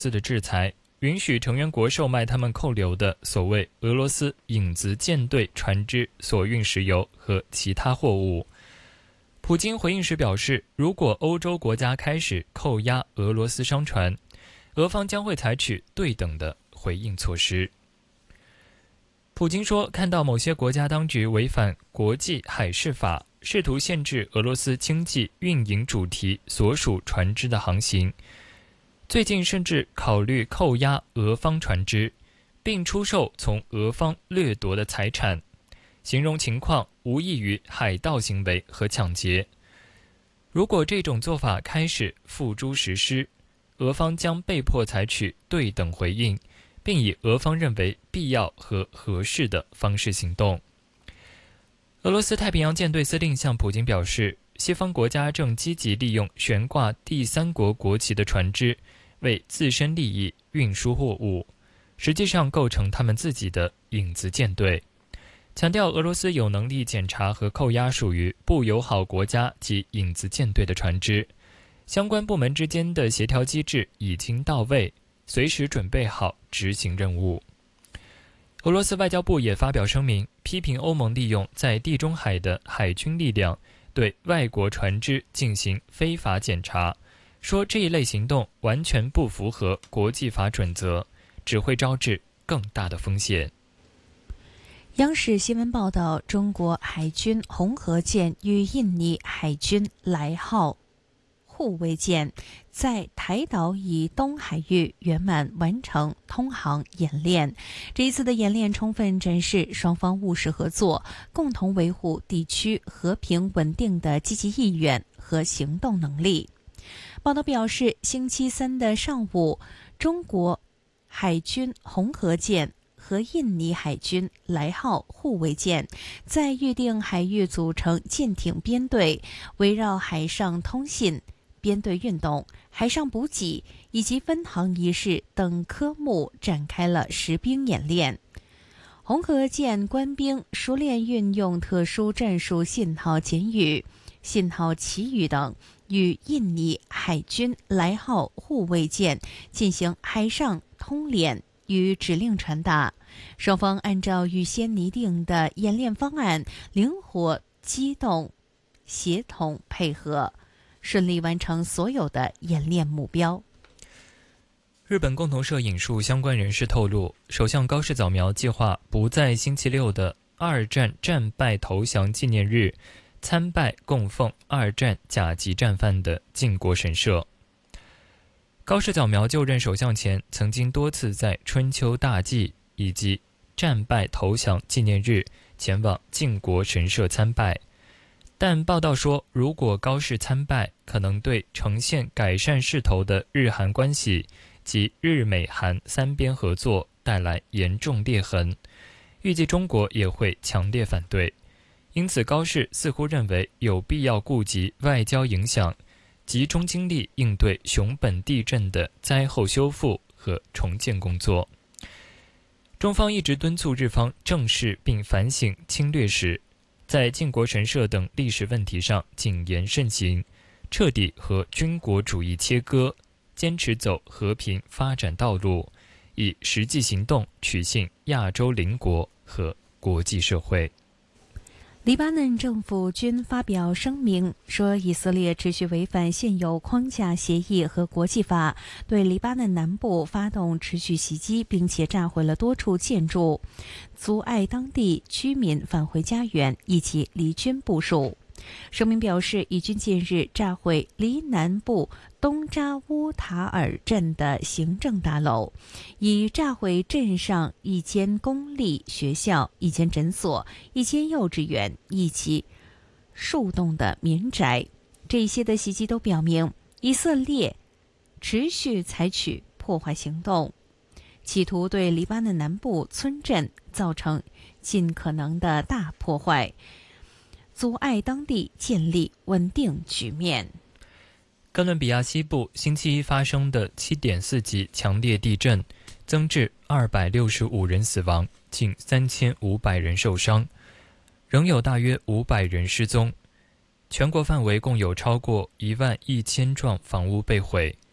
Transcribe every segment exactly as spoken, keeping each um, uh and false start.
斯的制裁，允许成员国售卖他们扣留的所谓俄罗斯影子舰队船只所运石油和其他货物。普京回应时表示，如果欧洲国家开始扣押俄罗斯商船，俄方将会采取对等的回应措施。普京说，看到某些国家当局违反国际海事法，试图限制俄罗斯经济运营主题所属船只的航行，最近甚至考虑扣押俄方船只，并出售从俄方掠夺的财产，形容情况无异于海盗行为和抢劫。如果这种做法开始付诸实施，俄方将被迫采取对等回应，并以俄方认为必要和合适的方式行动。俄罗斯太平洋舰队司令向普京表示，西方国家正积极利用悬挂第三国国旗的船只为自身利益运输货物，实际上构成他们自己的影子舰队。强调俄罗斯有能力检查和扣押属于不友好国家及影子舰队的船只，相关部门之间的协调机制已经到位，随时准备好执行任务。俄罗斯外交部也发表声明，批评欧盟利用在地中海的海军力量对外国船只进行非法检查，说这一类行动完全不符合国际法准则，只会招致更大的风险。 央视新闻报道，中国海军红河舰与印尼海军来号护卫舰在台岛以东海域圆满完成通航演练。这一次的演练充分展示双方务实合作、共同维护地区和平稳定的积极意愿和行动能力。报道表示，星期三的上午，中国海军红河舰和印尼海军来号护卫舰在预定海域组成舰艇编队，围绕海上通信、编队运动、海上补给以及分航仪式等科目展开了实兵演练。红河舰官兵熟练运用特殊战术信号简语、信号旗语等，与印尼海军来号护卫舰进行海上通联与指令传达。双方按照预先拟定的演练方案，灵活机动、协同配合，顺利完成所有的演练目标。 日本共同社引述相关人士透露，首相高市早苗计划不在星期六的二战战败投降纪念日参拜供奉二战甲级战犯的靖国神社。高市早苗就任首相前，曾经多次在春秋大祭以及战败投降纪念日前往靖国神社参拜，但报道说，如果高市参拜，可能对呈现改善势头的日韩关系及日美韩三边合作带来严重裂痕，预计中国也会强烈反对。因此高市似乎认为有必要顾及外交影响，集中精力应对熊本地震的灾后修复和重建工作。中方一直敦促日方正视并反省侵略史，在靖国神社等历史问题上谨言慎行，彻底和军国主义切割，坚持走和平发展道路，以实际行动取信亚洲邻国和国际社会。 黎巴嫩政府军发表声明说，以色列持续违反现有框架协议和国际法，对黎巴嫩南部发动持续袭击，并且炸毁了多处建筑，阻碍当地居民返回家园以及离军部署。声明表示，以军近日炸毁黎南部东扎乌塔尔镇的行政大楼，以炸毁镇上一间公立学校、一间诊所、一间幼稚园以及数栋的民宅。这些的袭击都表明，以色列持续采取破坏行动，企图对黎巴嫩南部村镇造成尽可能的大破坏，阻碍当地建立稳定局面。 哥伦比亚西部星期一发生的 七点四 级强烈地震，增至二百六十五人死亡，近三千五百人受伤，仍有大约五百人失踪。全国范围共有超过一万一千幢房屋被毁，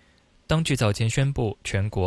当局早前宣布，全国